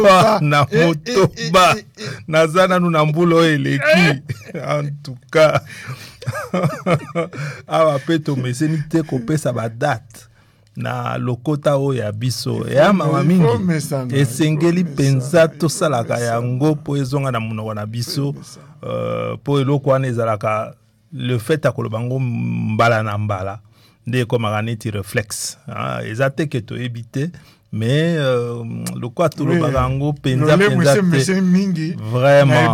motoba na motoba nazana nu na mbulo eleki en tout cas awa pe to meseni te kopesa ba date na lokota o ya biso ya mama mingi esengeli penza tosalaka yango po ezonga na munoko na biso po eloko wana ezalaka le fait akolobango mbala na mbala nde komaka neti réflexe eza te ke toyebi te mais le quoi tout le bagango penza vraiment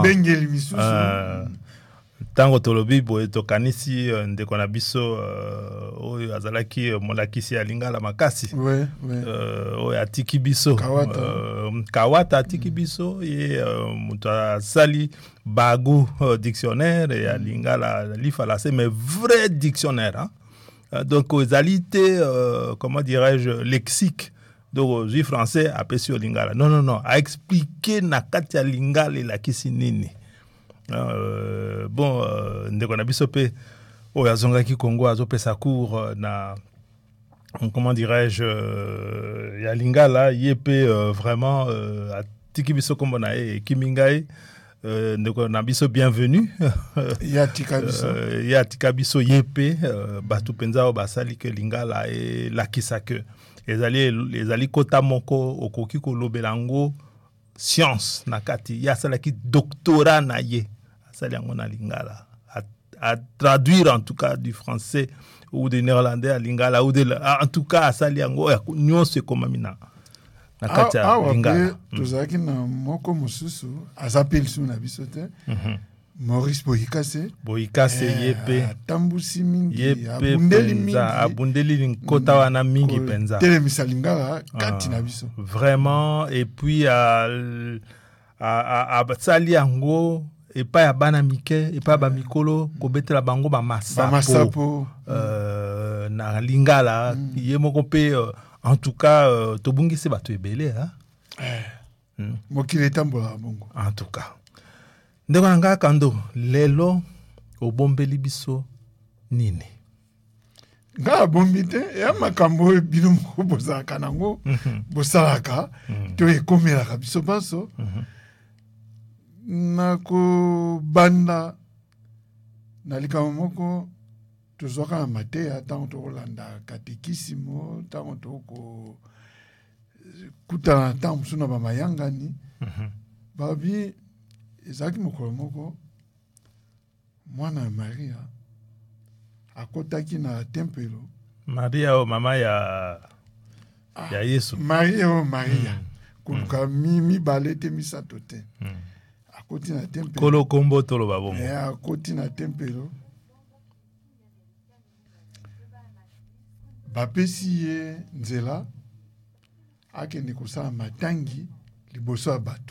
tango tolobi boye tokanisi ndeko na biso oyo azalaki molakisi ya lingala makasi oyo atiki biso kawata atiki biso ye mutu asali bagu dictionnaire ya lingala lifala c'est mais vrai dictionnaire donc ezali te comment dirais-je lexique donc juif français apesi o lingala non a expliquer na kati ya lingala elakisi nini bon ndeko na biso pe oyo azongaki Congo azopesa cours na comment dirais-je ya lingala ye pe vraiment atiki biso kombo na ye kimingai ndeko na biso bienvenue ya tika biso ye pe batu penza o basali ke lingala e lakisa ke ezali kota moko okoki kolobela ngo science na kati ya salaki doctorat na ye asali yango na lingala à traduire en tout cas du français ou du néerlandais à lingala ou en tout cas asali yango nyonso ekomamina na kati ya lingala tozalaki na moko mosusu azapeli su na biso te Maurice Boyikase yepe tambusi mingi abundeli nkota wana mingi penza telemisa lingala kati na biso vraiment et puis sali yango epa ya bana mike epa ba mikolo kobetela bango ba masapo na lingala ye moko pe en tout cas tobungisi bato ebele mokili etambola bongo en tout cas ndeko na nga kando lelo obombeli biso nini nga bombi te ya makambo bino moko bozalaka nango bosalaka to ekomelaka biso banso nakobanda na likambo moko tozwaka na mateya ntango tokolanda katekisimo ntango tokokutana ntango mosusu na bamayangani babi ezalaki mokolo moko mwana ya Maria akotaki na tempelo Maria o mama ya Yesu Maria kuluka mibale te misato te akoti na tempelo kolo kombo tolo babongo akoti na tempelo bapesi ye nzela akende kosala matangi liboso ya bato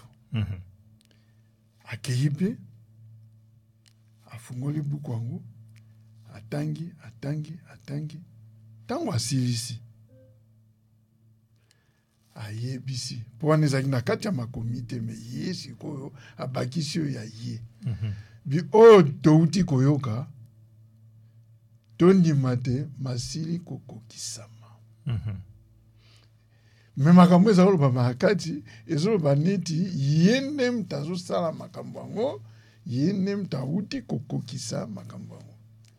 akei mpe afungoli buku yango atangi ntango asilisi ayebisi mpo wana ezalaki na kati ya makomi te me ye sikoyo abakisi oyo ya ye bi oyo touti koyoka tondima te masili kokokisama me makambo ezaloba makati ezoloba neti ye nde mutu azosala makambo yango ye nde mutu awuti kokokisa makambo yango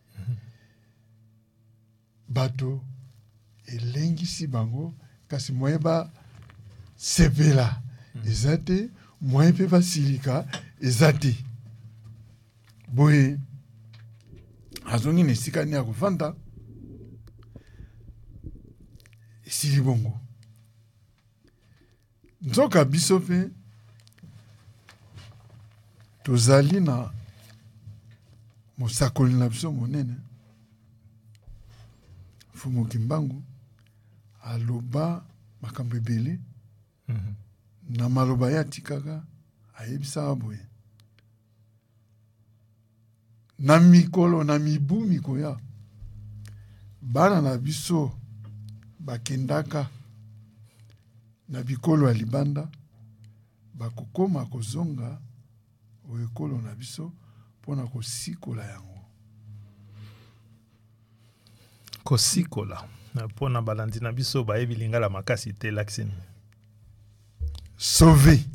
bato elengisi bango kasi moye basepela eza te moye mpe basilika eza te boye azongi na esika nini ya kofanda esili bongo nzoka biso mpe tozali na mosakoli na biso monene Fumu Kimbangu aloba makambo ebele na maloba ya tikaka ayebisa boye na mikolo na mibu mikoya bana na biso bakendaka na bikolo ya libanda bakokoma kozonga ekolo na biso pona kosikola yango kosikola pona balandi na biso bayebi lingala makasi te laksini sauver